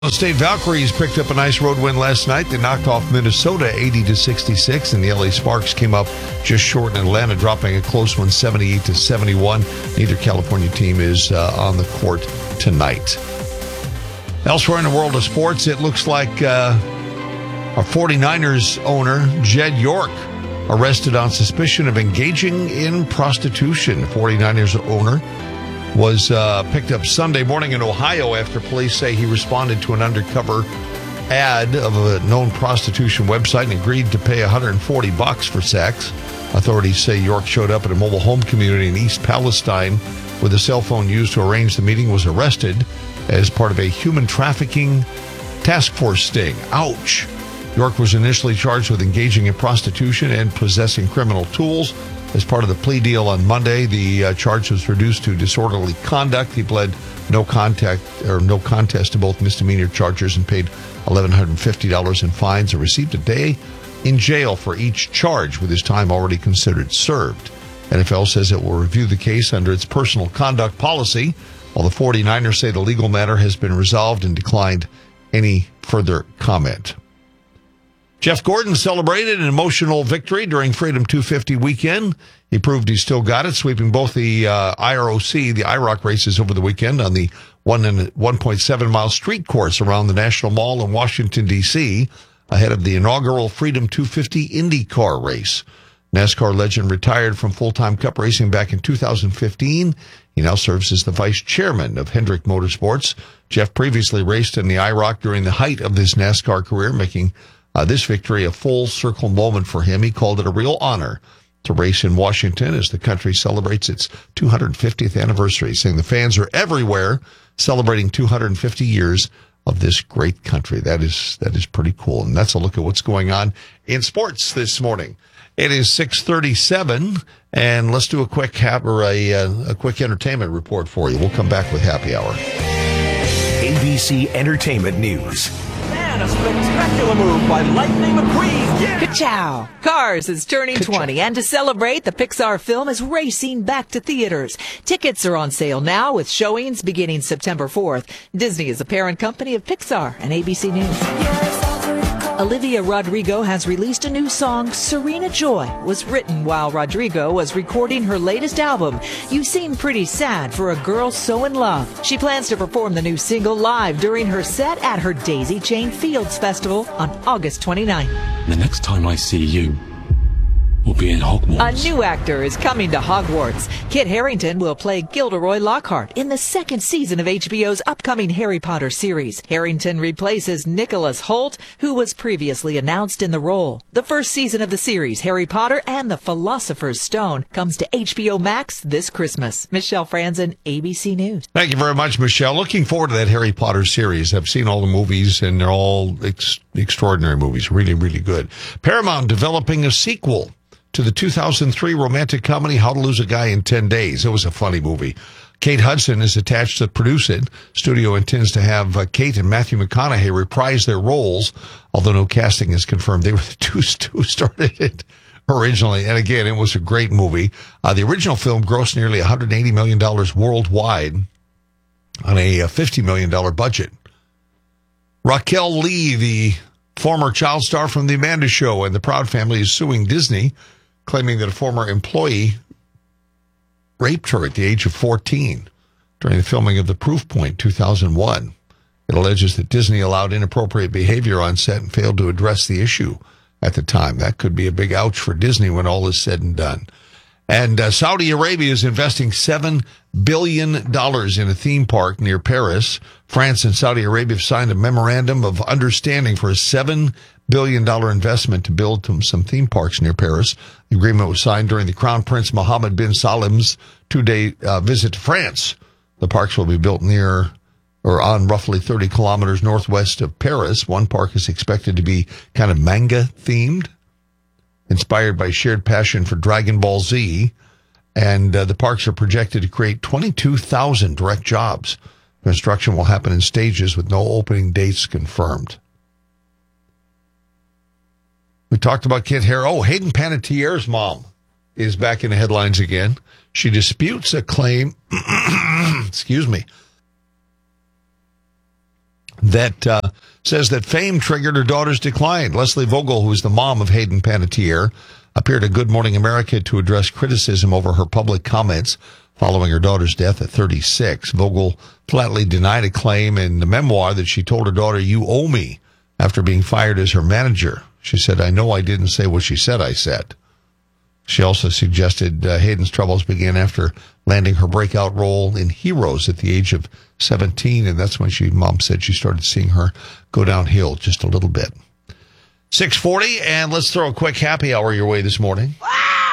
State Valkyries picked up a nice road win last night. They knocked off Minnesota 80-66, and the LA Sparks came up just short in Atlanta, dropping a close one 78-71. Neither California team is on the court tonight. Elsewhere in the world of sports, it looks like our 49ers owner, Jed York, arrested on suspicion of engaging in prostitution. 49ers owner was picked up Sunday morning in Ohio after police say he responded to an undercover ad of a known prostitution website and agreed to pay $140 for sex. Authorities say York showed up at a mobile home community in East Palestine with a cell phone used to arrange the meeting, was arrested as part of a human trafficking task force sting. Ouch. York was initially charged with engaging in prostitution and possessing criminal tools. As part of the plea deal on Monday, the charge was reduced to disorderly conduct. He pled no contest to both misdemeanor charges and paid $1,150 in fines and received a day in jail for each charge, with his time already considered served. NFL says it will review the case under its personal conduct policy, while the 49ers say the legal matter has been resolved and declined any further comment. Jeff Gordon celebrated an emotional victory during Freedom 250 weekend. He proved he still got it, sweeping both the IROC, the IROC races over the weekend on the 1.7-mile street course around the National Mall in Washington, D.C., ahead of the inaugural Freedom 250 IndyCar race. NASCAR legend retired from full-time Cup racing back in 2015. He now serves as the vice chairman of Hendrick Motorsports. Jeff previously raced in the IROC during the height of his NASCAR career, making this victory a full circle moment for him. He called it a real honor to race in Washington as the country celebrates its 250th anniversary, saying the fans are everywhere celebrating 250 years of this great country. That is pretty cool. And that's a look at what's going on in sports this morning. It is 6:37, and let's do a quick quick entertainment report for you. We'll come back with Happy Hour. ABC Entertainment News. A spectacular move by Lightning McQueen. Yeah! Ka-chow! Cars is turning 20, and to celebrate, the Pixar film is racing back to theaters. Tickets are on sale now with showings beginning September 4th. Disney is a parent company of Pixar and ABC News. Olivia Rodrigo has released a new song, Serena Joy, was written while Rodrigo was recording her latest album. You seem pretty sad for a girl so in love. She plans to perform the new single live during her set at her Daisy Chain Fields Festival on August 29th. The next time I see you, we'll be in Hogwarts. A new actor is coming to Hogwarts. Kit Harington will play Gilderoy Lockhart in the second season of HBO's upcoming Harry Potter series. Harington replaces Nicholas Hoult, who was previously announced in the role. The first season of the series, Harry Potter and the Philosopher's Stone, comes to HBO Max this Christmas. Michelle Franzen, ABC News. Thank you very much, Michelle. Looking forward to that Harry Potter series. I've seen all the movies, and they're all extraordinary movies. Really, really good. Paramount developing a sequel to the 2003 romantic comedy How to Lose a Guy in 10 Days. It was a funny movie. Kate Hudson is attached to produce it. Studio intends to have Kate and Matthew McConaughey reprise their roles, although no casting is confirmed. They were the two who started it originally. And again, it was a great movie. The original film grossed nearly $180 million worldwide on a $50 million budget. Raquel Lee, the former child star from The Amanda Show, and the Proud Family, is suing Disney, claiming that a former employee raped her at the age of 14 during the filming of The Proof Point 2001. It alleges that Disney allowed inappropriate behavior on set and failed to address the issue at the time. That could be a big ouch for Disney when all is said and done. And Saudi Arabia is investing $7 billion in a theme park near Paris. France and Saudi Arabia have signed a memorandum of understanding for a $7 billion investment to build some theme parks near Paris. The agreement was signed during the Crown Prince Mohammed bin Salim's two-day visit to France. The parks will be built near or on roughly 30 kilometers northwest of Paris. One park is expected to be kind of manga-themed, inspired by shared passion for Dragon Ball Z, and the parks are projected to create 22,000 direct jobs. Construction will happen in stages with no opening dates confirmed. We talked about Kit Harington. Oh, Hayden Panettiere's mom is back in the headlines again. She disputes a claim, excuse me, that says that fame triggered her daughter's decline. Leslie Vogel, who is the mom of Hayden Panettiere, appeared at Good Morning America to address criticism over her public comments following her daughter's death at 36. Vogel flatly denied a claim in the memoir that she told her daughter, "You owe me," after being fired as her manager. She said, "I know I didn't say what she said I said." She also suggested Hayden's troubles began after landing her breakout role in Heroes at the age of 17, and that's when mom said she started seeing her go downhill just a little bit. 6:40, and let's throw a quick happy hour your way this morning.